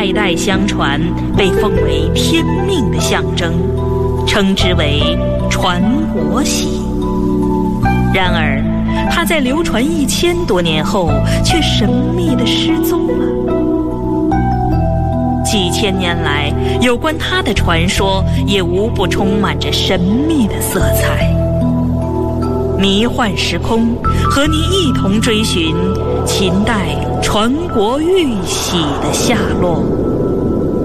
代代相传，被奉为天命的象征，称之为传国玺。然而它在流传1000多年后却神秘地失踪了。几千年来，有关它的传说也无不充满着神秘的色彩。迷幻时空，和你一同追寻秦代传国玉玺的下落。